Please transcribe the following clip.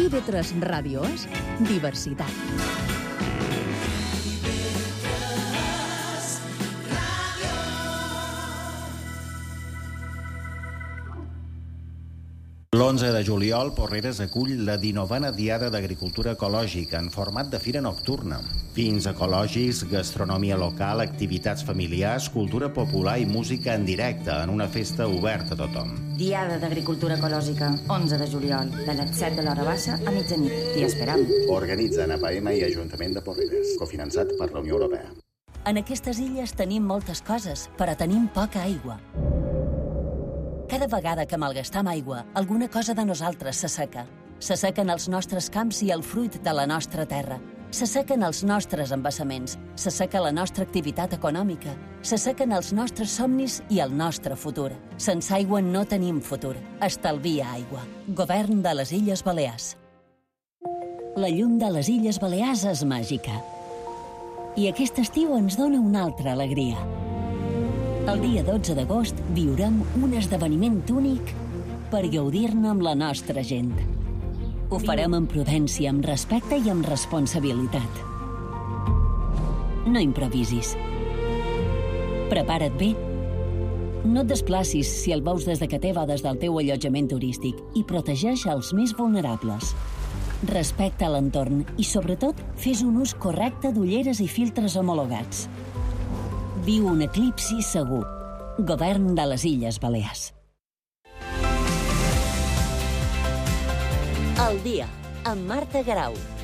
IB3 Ràdio és diversitat. L'11 de juliol, Porreres acull la 19a Diada d'Agricultura Ecològica en format de fira nocturna. Vins ecològics, gastronomia local, activitats familiars, cultura popular i música en directe en una festa oberta a tothom. Diada d'Agricultura Ecològica, 11 de juliol, de les 7 de l'hora baixa a mitjanit. T'hi esperam. Organitzen APM i Ajuntament de Porreres, cofinançat per la Unió Europea. En aquestes illes tenim moltes coses, però tenim poca aigua. Cada vegada que malgastam aigua, alguna cosa de nosaltres s'asseca. S'assequen els nostres camps i el fruit de la nostra terra. S'assequen els nostres embassaments. S'asseca la nostra activitat econòmica. S'assequen els nostres somnis i el nostre futur. Sense aigua no tenim futur. Estalvia aigua. Govern de les Illes Balears. La llum de les Illes Balears és màgica. I aquest estiu ens dona una altra alegria. El dia 12 d'agost viurem un esdeveniment únic per gaudir-ne amb la nostra gent. Ho farem amb prudència, amb respecte i amb responsabilitat. No improvisis. Prepara't bé. No et desplacis si el veus des de que teva o des del teu allotjament turístic i protegeix els més vulnerables. Respecta l'entorn i, sobretot, fes un ús correcte d'ulleres i filtres homologats. Viu un eclipsi segur. Govern de les Illes Balears. El dia, amb Marta Garau.